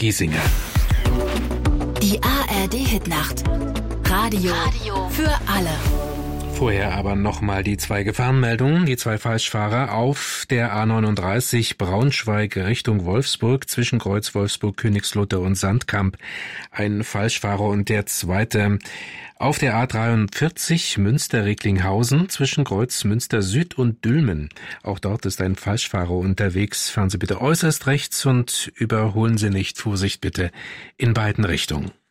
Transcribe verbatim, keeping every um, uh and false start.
Giesinger. Die A R D-Hitnacht. Radio, Radio für alle. Vorher aber nochmal die zwei Gefahrenmeldungen. Die zwei Falschfahrer auf der A neununddreißig Braunschweig Richtung Wolfsburg zwischen Kreuz Wolfsburg, Königslutter und Sandkamp. Ein Falschfahrer und der zweite auf der A dreiundvierzig Münster-Recklinghausen zwischen Kreuz Münster Süd und Dülmen. Auch dort ist ein Falschfahrer unterwegs. Fahren Sie bitte äußerst rechts und überholen Sie nicht. Vorsicht bitte in beiden Richtungen.